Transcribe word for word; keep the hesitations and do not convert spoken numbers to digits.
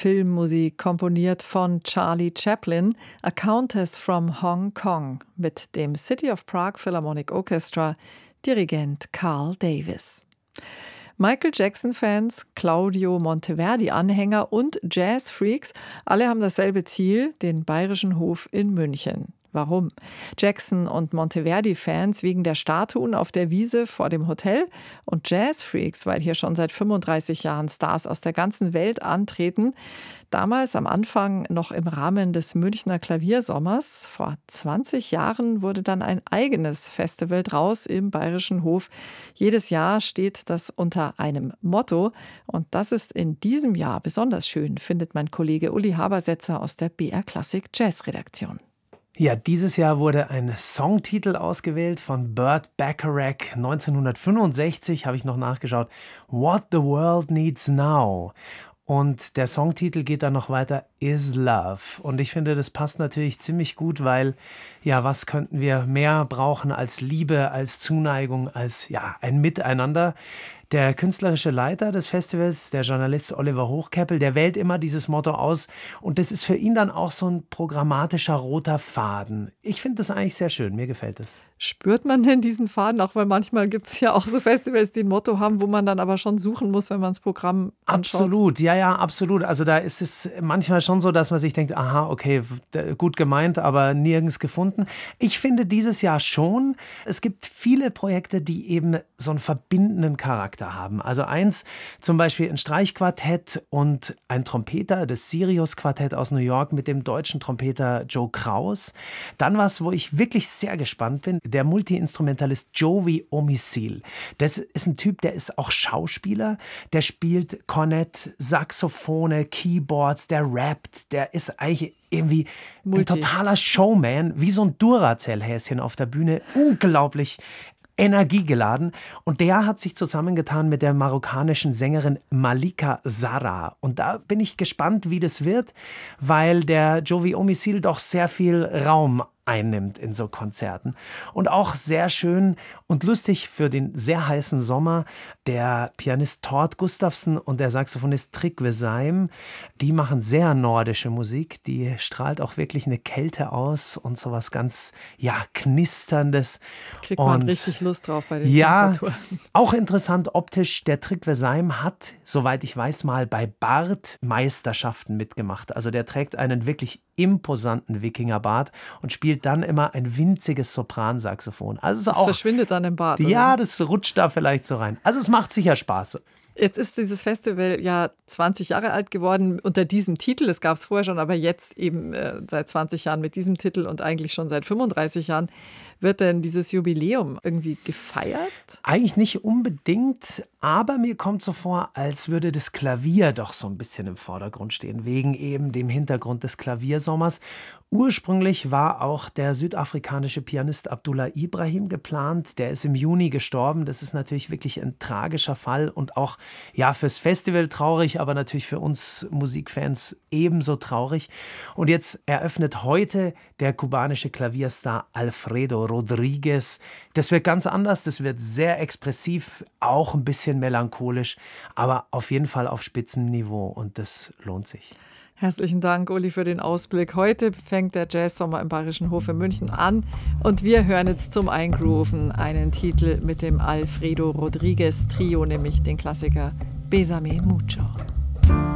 Filmmusik, komponiert von Charlie Chaplin, A Countess from Hong Kong, mit dem City of Prague Philharmonic Orchestra, Dirigent Carl Davis. Michael Jackson-Fans, Claudio Monteverdi-Anhänger und Jazz-Freaks, alle haben dasselbe Ziel, den Bayerischen Hof in München. Warum? Jackson- und Monteverdi-Fans wegen der Statuen auf der Wiese vor dem Hotel und Jazz-Freaks, weil hier schon seit fünfunddreißig Jahren Stars aus der ganzen Welt antreten. Damals am Anfang noch im Rahmen des Münchner Klaviersommers. Vor zwanzig Jahren wurde dann ein eigenes Festival draus im Bayerischen Hof. Jedes Jahr steht das unter einem Motto. Und das ist in diesem Jahr besonders schön, findet mein Kollege Uli Habersetzer aus der B R Klassik Jazz-Redaktion. Ja, dieses Jahr wurde ein Songtitel ausgewählt von Burt Bacharach, neunzehnhundertfünfundsechzig, habe ich noch nachgeschaut, What the World Needs Now. Und der Songtitel geht dann noch weiter, Is Love. Und ich finde, das passt natürlich ziemlich gut, weil, ja, was könnten wir mehr brauchen als Liebe, als Zuneigung, als, ja, ein Miteinander. Der künstlerische Leiter des Festivals, der Journalist Oliver Hochkeppel, der wählt immer dieses Motto aus und das ist für ihn dann auch so ein programmatischer roter Faden. Ich finde das eigentlich sehr schön, mir gefällt es. Spürt man denn diesen Faden auch, weil manchmal gibt es ja auch so Festivals, die ein Motto haben, wo man dann aber schon suchen muss, wenn man das Programm anschaut? Absolut, ja, ja, absolut. Also da ist es manchmal schon so, dass man sich denkt, aha, okay, gut gemeint, aber nirgends gefunden. Ich finde dieses Jahr schon, es gibt viele Projekte, die eben so einen verbindenden Charakter haben. Also eins, zum Beispiel ein Streichquartett und ein Trompeter, das Sirius-Quartett aus New York mit dem deutschen Trompeter Joe Kraus. Dann was, wo ich wirklich sehr gespannt bin, der Multi-Instrumentalist Joey Omissil. Das ist ein Typ, der ist auch Schauspieler, der spielt Kornett, Saxophone, Keyboards, der rappt, der ist eigentlich irgendwie Multi. Ein totaler Showman, wie so ein Duracell-Häschen auf der Bühne, unglaublich energiegeladen. Und der hat sich zusammengetan mit der marokkanischen Sängerin Malika Zara. Und da bin ich gespannt, wie das wird, weil der Joey Omissil doch sehr viel Raum einnimmt in so Konzerten. Und auch sehr schön und lustig für den sehr heißen Sommer, der Pianist Tord Gustafsson und der Saxophonist Trygve Seim, die machen sehr nordische Musik, die strahlt auch wirklich eine Kälte aus und sowas ganz, ja, Knisterndes. Kriegt man und, richtig Lust drauf bei den ja, Temperaturen. Auch interessant optisch, der Trygve Seim hat, soweit ich weiß, mal bei Bart Meisterschaften mitgemacht. Also der trägt einen wirklich imposanten Wikingerbart und spielt dann immer ein winziges Sopransaxophon. Also das auch, verschwindet dann im Bart. Ja, oder? Das rutscht da vielleicht so rein. Also es macht sicher Spaß. Jetzt ist dieses Festival ja zwanzig Jahre alt geworden unter diesem Titel. Das gab es vorher schon, aber jetzt eben äh, seit zwanzig Jahren mit diesem Titel und eigentlich schon seit fünfunddreißig Jahren. Wird denn dieses Jubiläum irgendwie gefeiert? Eigentlich nicht unbedingt, aber mir kommt so vor, als würde das Klavier doch so ein bisschen im Vordergrund stehen, wegen eben dem Hintergrund des Klaviersommers. Ursprünglich war auch der südafrikanische Pianist Abdullah Ibrahim geplant. Der ist im Juni gestorben. Das ist natürlich wirklich ein tragischer Fall und auch ja fürs Festival traurig, aber natürlich für uns Musikfans ebenso traurig. Und jetzt eröffnet heute der kubanische Klavierstar Alfredo Rodriguez. Das wird ganz anders, das wird sehr expressiv, auch ein bisschen melancholisch, aber auf jeden Fall auf Spitzenniveau und das lohnt sich. Herzlichen Dank, Uli, für den Ausblick. Heute fängt der Jazzsommer im Bayerischen Hof in München an und wir hören jetzt zum Eingrooven einen Titel mit dem Alfredo Rodriguez Trio, nämlich den Klassiker Bésame Mucho.